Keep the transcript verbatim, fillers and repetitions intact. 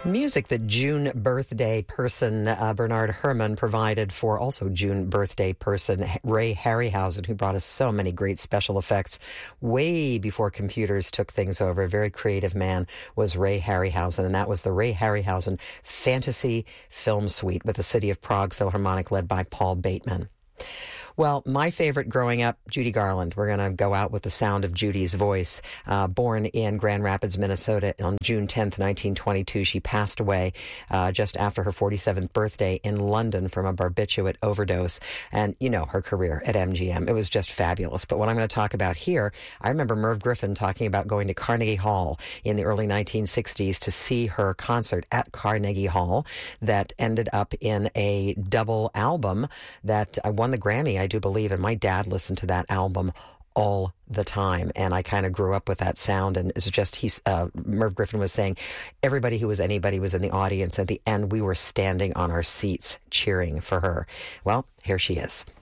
Music that June birthday person uh, Bernard Herrmann provided for also June birthday person Ray Harryhausen, who brought us so many great special effects way before computers took things over. A very creative man was Ray Harryhausen, and that was the Ray Harryhausen Fantasy Film Suite with the City of Prague Philharmonic led by Paul Bateman. Well, my favorite growing up, Judy Garland. We're going to go out with the sound of Judy's voice. Uh, born in Grand Rapids, Minnesota on June tenth, nineteen twenty-two, she passed away uh, just after her forty-seventh birthday in London from a barbiturate overdose. And you know her career at M G M. It was just fabulous. But what I'm going to talk about here, I remember Merv Griffin talking about going to Carnegie Hall in the early nineteen sixties to see her concert at Carnegie Hall that ended up in a double album that uh, won the Grammy, I do believe, and my dad listened to that album all the time, and I kind of grew up with that sound. And it's just he's uh, Merv Griffin was saying everybody who was anybody was in the audience. At the end, we were standing on our seats cheering for her. Well, here she is.